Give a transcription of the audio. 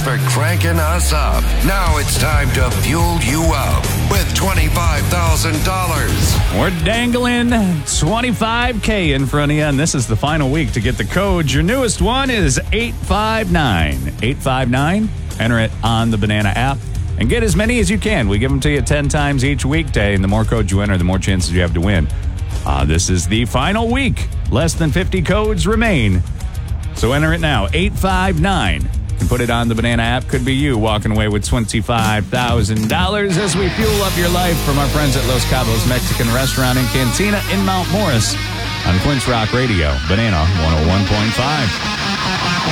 for cranking us up. Now it's time to fuel you up with $25,000. We're dangling $25K in front of you, and this is the final week to get the code. Your newest one is 859. 859. Enter it on the Banana app and get as many as you can. We give them to you 10 times each weekday, and the more codes you enter, the more chances you have to win. This is the final week. Less than 50 codes remain. So enter it now, 859. And put it on the Banana app. Could be you walking away with $25,000 as we fuel up your life from our friends at Los Cabos Mexican Restaurant and Cantina in Mount Morris on Quince Rock Radio, Banana 101.5.